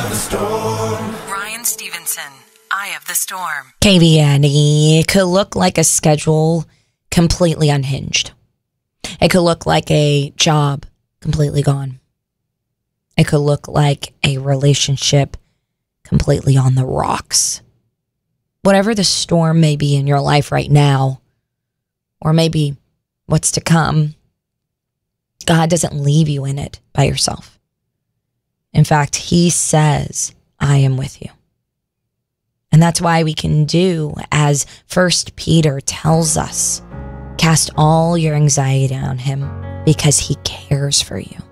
Ryan Stevenson, Eye of the Storm. KVN, it could look like a schedule completely unhinged. It could look like a job completely gone. It could look like a relationship completely on the rocks. Whatever the storm may be in your life right now, or maybe what's to come, God doesn't leave you in it by yourself. In fact, he says, I am with you. And that's why we can do as 1 Peter tells us, cast all your anxiety on him because he cares for you.